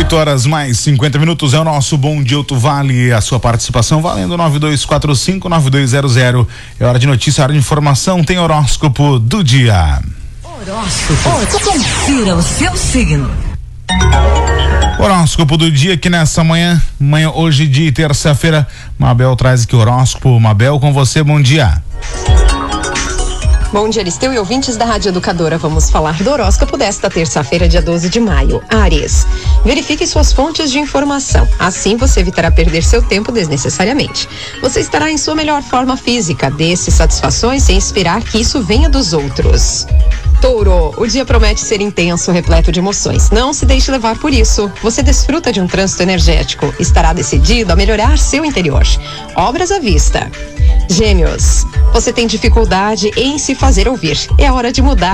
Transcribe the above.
8 horas mais 50 minutos é o nosso Bom Dia Alto Vale, a sua participação valendo 9245-9200. É hora de notícia, hora de informação, tem horóscopo do dia. Horóscopo. Confira o seu signo. Horóscopo do dia que nessa manhã hoje de terça-feira, Mabel traz aqui o horóscopo. Mabel, com você, bom dia. Bom dia, Aristeu e ouvintes da Rádio Educadora. Vamos falar do horóscopo desta terça-feira, dia 12 de maio. Áries, verifique suas fontes de informação. Assim você evitará perder seu tempo desnecessariamente. Você estará em sua melhor forma física. Dê-se satisfações sem esperar que isso venha dos outros. Touro, o dia promete ser intenso, repleto de emoções. Não se deixe levar por isso. Você desfruta de um trânsito energético. Estará decidido a melhorar seu interior. Obras à vista. Gêmeos, você tem dificuldade em se fazer ouvir. É hora de mudar